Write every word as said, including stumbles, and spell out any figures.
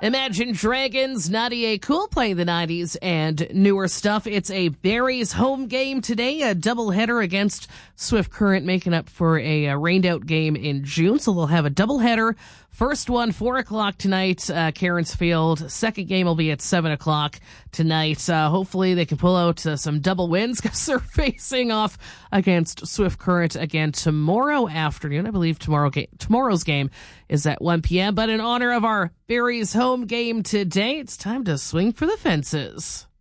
Imagine Dragons, Nadia Cool playing the nineties and newer stuff. It's a Barrie's home game today, a doubleheader against Swift Current, making up for a, a rained-out game in June. So they'll have a doubleheader. First one, four o'clock tonight, uh, Cairns Field. Second game will be at seven o'clock tonight. Uh, hopefully they can pull out uh, some double wins because they're facing off against Swift Current again tomorrow afternoon. I believe tomorrow ga- tomorrow's game is at one p.m. But in honor of our Barrie's home game today, it's time to swing for the fences.